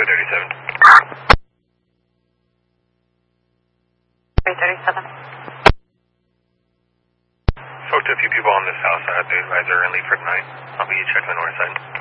337. 337. Spoke to a few people on the south side. They advise early for tonight. I'll be checking the north side.